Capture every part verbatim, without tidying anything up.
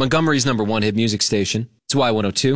Montgomery's number one hit music station. It's Y one oh two.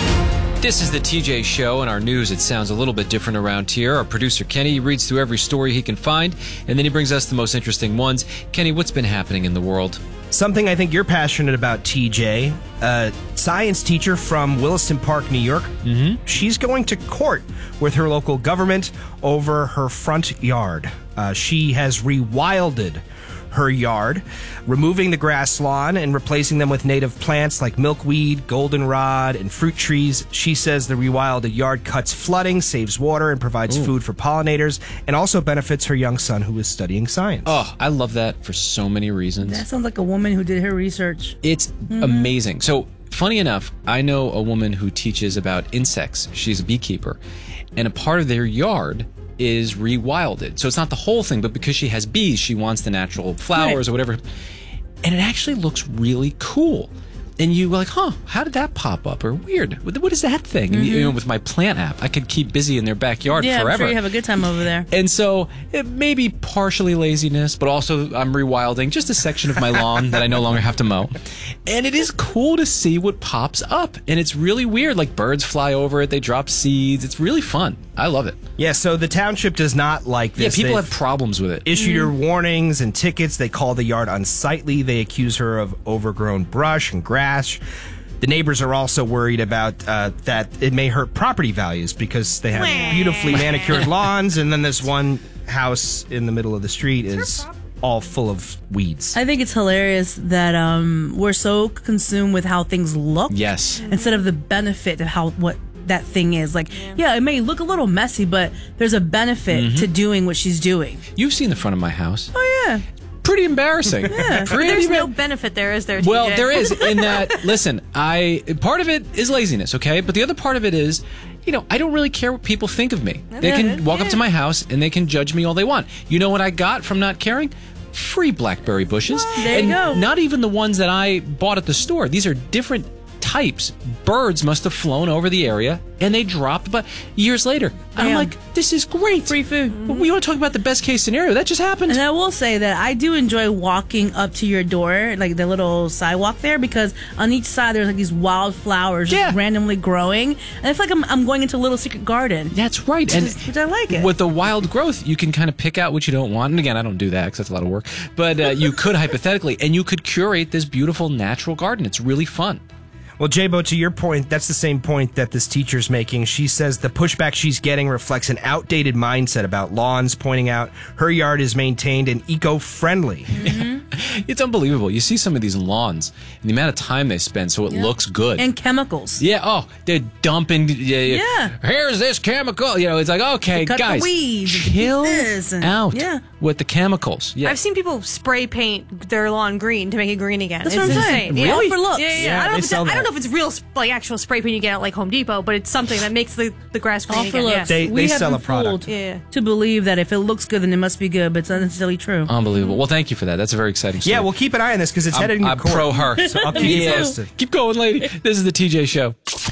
This is the T J Show, and our news, it sounds a little bit different around here. Our producer, Kenny, reads through every story he can find, and then he brings us the most interesting ones. Kenny, what's been happening in the world? Something I think you're passionate about, T J. A science teacher from Williston Park, New York. Mm-hmm. She's going to court with her local government over her front yard. Uh, she has rewilded her yard, removing the grass lawn and replacing them with native plants like milkweed, goldenrod, and fruit trees. She says the rewilded yard cuts flooding, saves water, and provides Ooh. food for pollinators, and also benefits her young son who is studying science. Oh, I love that for so many reasons. That sounds like a woman who did her research. It's mm-hmm. amazing. So, funny enough, I know a woman who teaches about insects. She's a beekeeper, and a part of their yard is rewilded. So it's not the whole thing, but because she has bees, she wants the natural flowers right. or whatever. And it actually looks really cool. And you were like, huh, how did that pop up? Or weird. What is that thing? Mm-hmm. And, you know, with my plant app, I could keep busy in their backyard yeah, forever. I'm sure you have a good time over there. And so it may be partially laziness, but also I'm rewilding just a section of my lawn that I no longer have to mow. And it is cool to see what pops up. And it's really weird. Like birds fly over it. They drop seeds. It's really fun. I love it. Yeah, so the township does not like this. Yeah, people They've have problems with it. Issued Mm. her warnings and tickets. They call the yard unsightly. They accuse her of overgrown brush and grass. The neighbors are also worried about uh, that it may hurt property values because they have beautifully manicured lawns, and then this one house in the middle of the street is all full of weeds. I think it's hilarious that um, we're so consumed with how things look. Yes. Instead of the benefit of how what that thing is. Like, yeah, it may look a little messy, but there's a benefit mm-hmm. to doing what she's doing. You've seen the front of my house. Oh, yeah. Pretty embarrassing. Yeah. Pretty There's ba- no benefit there, is there, T J? Well, there is in that, listen, I part of it is laziness, okay? But the other part of it is, you know, I don't really care what people think of me. They can walk up to my house and they can judge me all they want. You know what I got from not caring? Free blackberry bushes. There and you go. Not even the ones that I bought at the store. These are different types. Birds must have flown over the area and they dropped, but years later, I'm like, this is great. Free food. Mm-hmm. We want to talk about the best case scenario. That just happened. And I will say that I do enjoy walking up to your door, like the little sidewalk there, because on each side there's like these wild flowers just yeah. randomly growing. And I feel like I'm, I'm going into a little secret garden. That's right. Which, and is, which I like it. With the wild growth, you can kind of pick out what you don't want. And again, I don't do that because that's a lot of work. But uh, you could hypothetically, and you could curate this beautiful natural garden. It's really fun. Well, J-Bo, to your point, that's the same point that this teacher's making. She says the pushback she's getting reflects an outdated mindset about lawns, pointing out her yard is maintained and eco-friendly. Mm-hmm. It's unbelievable. You see some of these lawns and the amount of time they spend so it yeah. looks good. And chemicals. Yeah, oh, they're dumping. Yeah, yeah. Here's this chemical. You know, it's like, okay, cut guys, the weeds, chill this and, out yeah. with the chemicals. Yeah. I've seen people spray paint their lawn green to make it green again. That's it's what I'm insane. saying. Yeah. All for looks. Yeah, yeah, yeah. Yeah, I, don't they know if sell it's, I don't that. know if it's real, like actual spray paint you get at like Home Depot, but it's something that makes the, the grass green All for again. looks. Yeah. They, we they have sell been a product. fooled Yeah. to believe that if it looks good, then it must be good, but it's not necessarily true. Unbelievable. Well, thank you for that. That's a very exciting story. Yeah, we'll keep an eye on this because it's I'm, headed into I'm court. pro her. So I'll keep you yeah. posted. Keep going, lady. This is the T J Show.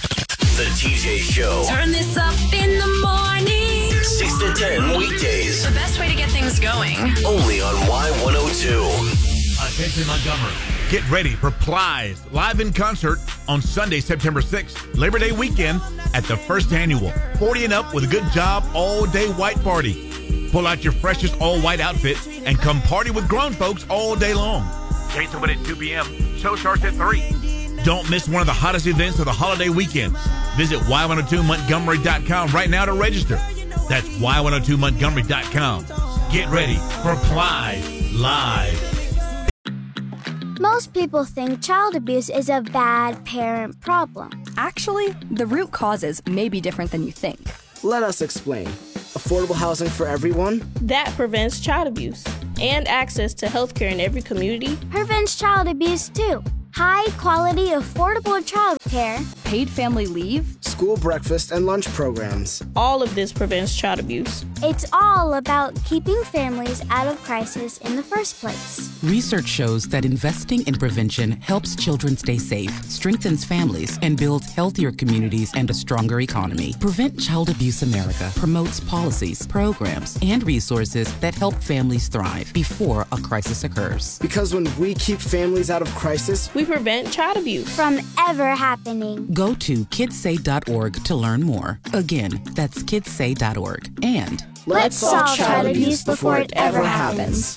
The T J Show. Turn this up in the morning. six to ten weekdays. The best way to get things going. Only on Y one oh two. Attention Montgomery. Get ready for Plies live in concert on Sunday, September sixth, Labor Day weekend at the first annual forty and Up with a Good Job all-day white party. Pull out your freshest all-white outfit and come party with grown folks all day long. Gates open at two p.m. Show starts at three. Don't miss one of the hottest events of the holiday weekend. Visit Y one oh two Montgomery dot com right now to register. That's Y one oh two Montgomery dot com. Get ready for Plies Live. Most people think child abuse is a bad parent problem. Actually, the root causes may be different than you think. Let us explain. Affordable housing for everyone? That prevents child abuse. And access to healthcare in every community. Prevents child abuse too. High quality, affordable child care paid family leave, school breakfast and lunch programs. All of this prevents child abuse. It's all about keeping families out of crisis in the first place. Research shows that investing in prevention helps children stay safe, strengthens families, and builds healthier communities and a stronger economy. Prevent Child Abuse America promotes policies, programs, and resources that help families thrive before a crisis occurs. Because when we keep families out of crisis, we prevent child abuse from ever happening. Go to kids say dot org to learn more. Again, that's kids say dot org. And let's solve child abuse before it ever happens.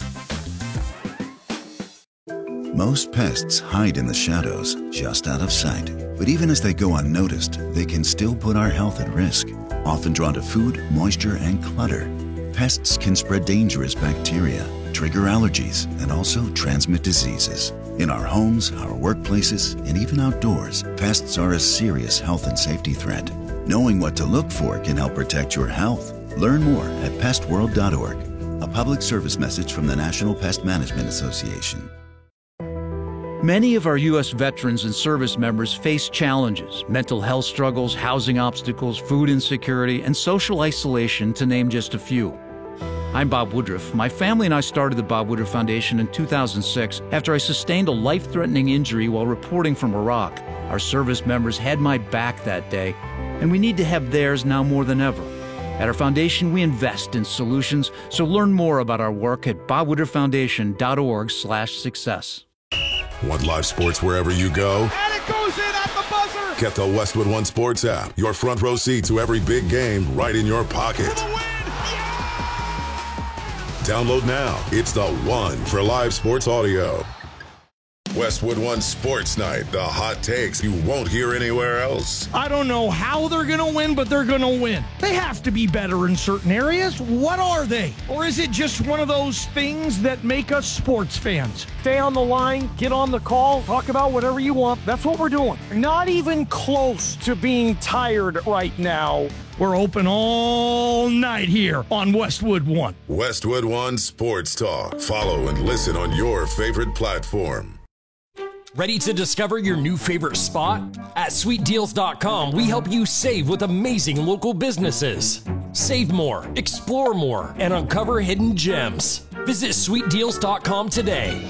Most pests hide in the shadows, just out of sight. But even as they go unnoticed, they can still put our health at risk. Often drawn to food, moisture, and clutter, pests can spread dangerous bacteria, trigger allergies, and also transmit diseases. In our homes, our workplaces, and even outdoors, pests are a serious health and safety threat. Knowing what to look for can help protect your health. Learn more at pest world dot org. A public service message from the National Pest Management Association. Many of our U S veterans and service members face challenges, mental health struggles, housing obstacles, food insecurity, and social isolation, to name just a few. I'm Bob Woodruff. My family and I started the Bob Woodruff Foundation in two thousand six after I sustained a life-threatening injury while reporting from Iraq. Our service members had my back that day, and we need to have theirs now more than ever. At our foundation, we invest in solutions, so learn more about our work at bob woodruff foundation dot org slash success. Want live sports wherever you go? And it goes in at the buzzer! Get the Westwood One Sports app. Your front row seat to every big game right in your pocket. Download now. It's the one for live sports audio. Westwood One Sports Night. The hot takes you won't hear anywhere else. I don't know how they're going to win, but they're going to win. They have to be better in certain areas. What are they? Or is it just one of those things that make us sports fans? Stay on the line, get on the call, talk about whatever you want. That's what we're doing. Not even close to being tired right now. We're open all night here on Westwood One. Westwood One Sports Talk. Follow and listen on your favorite platform. Ready to discover your new favorite spot? At sweet deals dot com, we help you save with amazing local businesses. Save more, explore more, and uncover hidden gems. Visit sweet deals dot com today.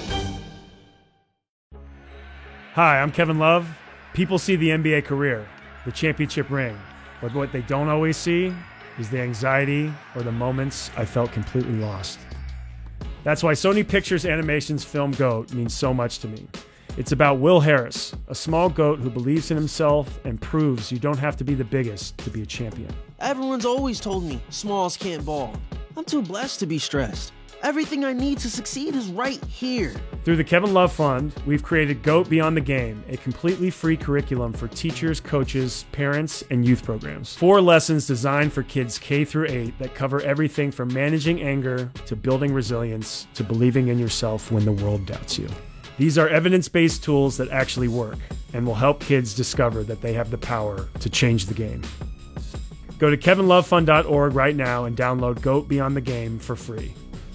Hi, I'm Kevin Love. People see the N B A career, the championship ring, but what they don't always see is the anxiety or the moments I felt completely lost. That's why Sony Pictures Animation's film GOAT means so much to me. It's about Will Harris, a small goat who believes in himself and proves you don't have to be the biggest to be a champion. Everyone's always told me smalls can't ball. I'm too blessed to be stressed. Everything I need to succeed is right here. Through the Kevin Love Fund, we've created GOAT Beyond the Game, a completely free curriculum for teachers, coaches, parents, and youth programs. Four lessons designed for kids K through eight that cover everything from managing anger to building resilience to believing in yourself when the world doubts you. These are evidence-based tools that actually work and will help kids discover that they have the power to change the game. Go to kevin love fund dot org right now and download GOAT Beyond the Game for free.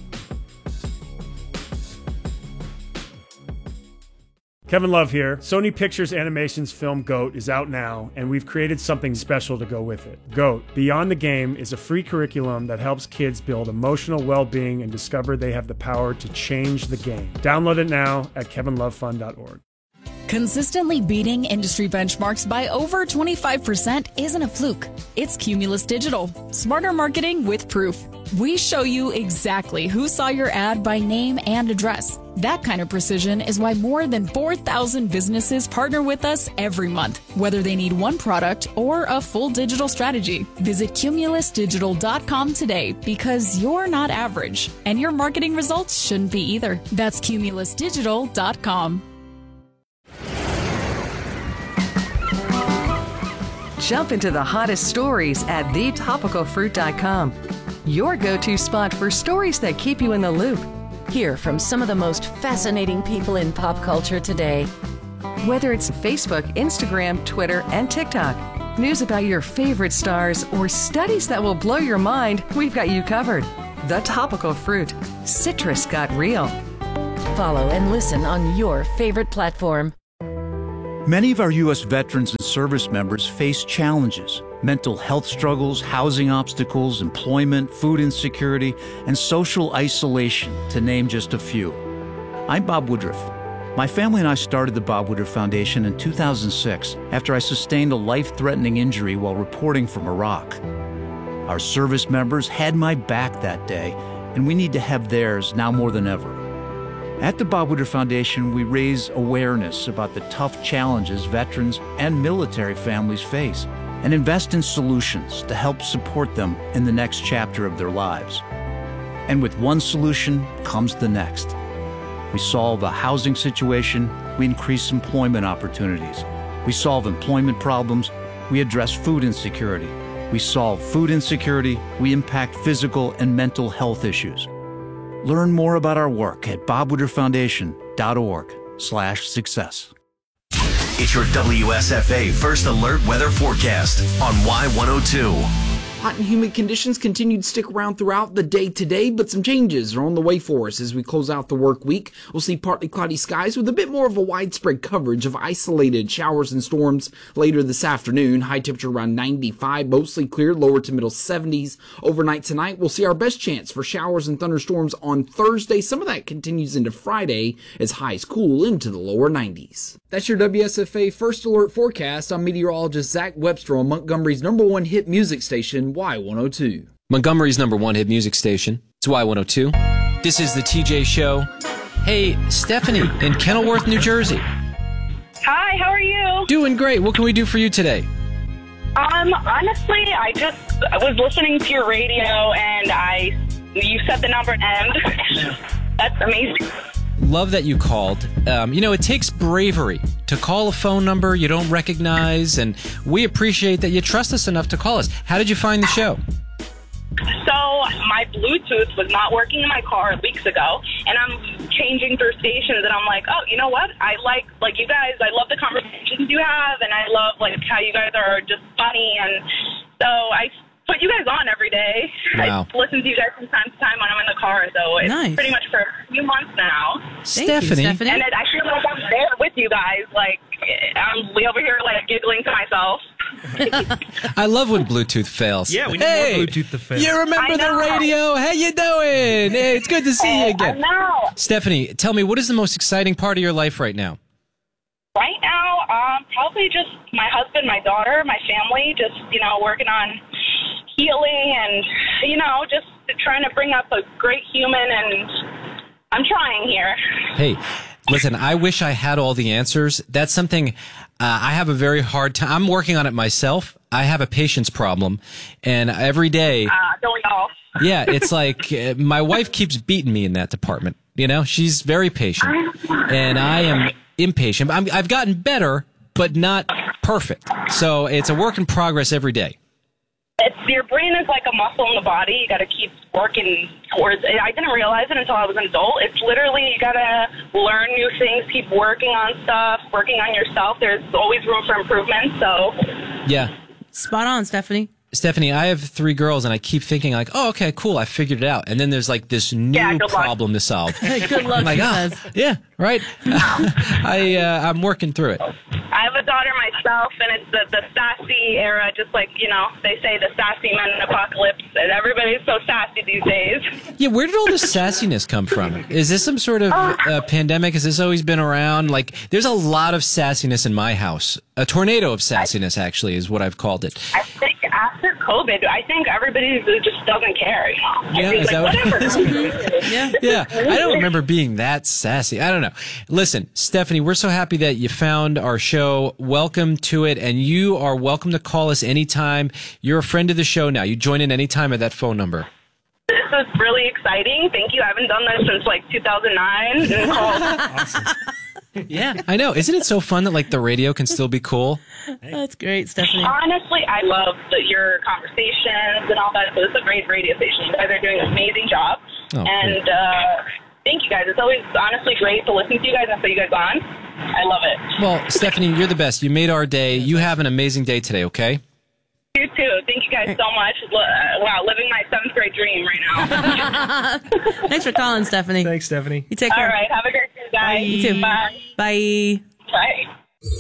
Kevin Love here. Sony Pictures Animation's film GOAT is out now, and we've created something special to go with it. GOAT, Beyond the Game, is a free curriculum that helps kids build emotional well-being and discover they have the power to change the game. Download it now at kevin love fund dot org. Consistently beating industry benchmarks by over twenty-five percent isn't a fluke. It's Cumulus Digital. Smarter marketing with proof. We show you exactly who saw your ad by name and address. That kind of precision is why more than four thousand businesses partner with us every month, whether they need one product or a full digital strategy. Visit cumulus digital dot com today because you're not average, and your marketing results shouldn't be either. That's cumulus digital dot com. Jump into the hottest stories at the topical fruit dot com. Your go-to spot for stories that keep you in the loop. Hear from some of the most fascinating people in pop culture today. Whether it's Facebook, Instagram, Twitter, and TikTok, news about your favorite stars, or studies that will blow your mind, we've got you covered. The Topical Fruit. Citrus got real. Follow and listen on your favorite platform. Many of our U S veterans and service members face challenges: mental health struggles, housing obstacles, employment, food insecurity, and social isolation, to name just a few. I'm Bob Woodruff. My family and I started the Bob Woodruff Foundation in two thousand six after I sustained a life-threatening injury while reporting from Iraq. Our service members had my back that day, and we need to have theirs now more than ever. At the Bob Woodruff Foundation, we raise awareness about the tough challenges veterans and military families face and invest in solutions to help support them in the next chapter of their lives. And with one solution comes the next. We solve a housing situation, we increase employment opportunities. We solve employment problems, we address food insecurity. We solve food insecurity, we impact physical and mental health issues. Learn more about our work at bobwoodrufffoundation.org slash success. It's your W S F A First Alert Weather Forecast on Y one oh two. Hot and humid conditions continue to stick around throughout the day today, but some changes are on the way for us as we close out the work week. We'll see partly cloudy skies with a bit more of a widespread coverage of isolated showers and storms later this afternoon. High temperature around ninety-five, mostly clear, lower to middle seventies. Overnight tonight, we'll see our best chance for showers and thunderstorms on Thursday. Some of that continues into Friday as highs cool into the lower nineties. That's your W S F A First Alert Forecast. I'm meteorologist Zach Webster on Montgomery's number one hit music station, Y one oh two. Montgomery's number one hit music station. It's Y one oh two. This is the T J Show. Hey, Stephanie in Kenilworth, New Jersey. Hi, how are you? Doing great. What can we do for you today? Um, honestly, I just was listening to your radio and I, you said the number and that's amazing. Love that you called. Um, you know, it takes bravery to call a phone number you don't recognize, and we appreciate that you trust us enough to call us. How did you find the show? So, my Bluetooth was not working in my car weeks ago, and I'm changing through stations, and I'm like, oh, you know what? I like, like you guys, I love the conversations you have, and I love, like, how you guys are just funny, and so I put you guys on every day. Wow. I listen to you guys from time to time when I'm in the car, so it's Nice. pretty much for a few months now. Thank you, Stephanie. Stephanie. And it, I feel like I'm there with you guys. Like, I'm over here, like, giggling to myself. I love when Bluetooth fails. Yeah, we need hey, more Bluetooth to fail. You remember I the know. radio? How you doing? Hey, it's good to see you I again. know. Stephanie, tell me, what is the most exciting part of your life right now? Right now, um, probably just my husband, my daughter, my family, just, you know, working on healing and, you know, just trying to bring up a great human, and I'm trying here. Hey, listen, I wish I had all the answers. That's something uh, I have a very hard time. I'm working on it myself. I have a patience problem, and every day, Uh, don't we all? yeah, it's like uh, my wife keeps beating me in that department. You know, she's very patient, and I am impatient. I'm, I've gotten better, but not perfect. So it's a work in progress every day. It's, your brain is like a muscle in the body. You got to keep working towards it. I didn't realize it until I was an adult. It's literally, you got to learn new things, keep working on stuff, working on yourself. There's always room for improvement, so. Yeah. Spot on, Stephanie. Stephanie, I have three girls, and I keep thinking, like, oh, okay, cool, I figured it out. And then there's, like, this new Yeah, good luck. problem to solve. Good luck, I'm like, he oh, says. yeah, right? I, uh, I'm working through it. I have a daughter myself, and it's the, the sassy era, just like, you know, they say the sassy men in apocalypse, and everybody's so sassy these days. Yeah, where did all this sassiness come from? Is this some sort of uh, pandemic? Has this always been around? Like, there's a lot of sassiness in my house. A tornado of sassiness, actually, is what I've called it. I think after COVID, I think everybody just doesn't care, you know? Yeah, Everybody's is that like, what it whatever. is? yeah. yeah, I don't remember being that sassy. I don't know. Listen, Stephanie, we're so happy that you found our show. Welcome to it, and you are welcome to call us anytime. You're a friend of the show now. You join in anytime at that phone number. This is really exciting. Thank you. I haven't done this since like two thousand nine. And called. Awesome. Yeah, I know. Isn't it so fun that like the radio can still be cool? That's great, Stephanie. Honestly, I love the, your conversations and all that. So it's a great radio station. You guys are doing an amazing job. Oh, and uh, thank you guys. It's always honestly great to listen to you guys and put you guys on. I love it. Well, Stephanie, you're the best. You made our day. You have an amazing day today, okay? You too. Thank you guys so much. Wow, living my seventh grade dream right now. Thanks for calling, Stephanie. Thanks, Stephanie. You take care. All right. Have a great day, guys. You too. Bye. Bye. Bye.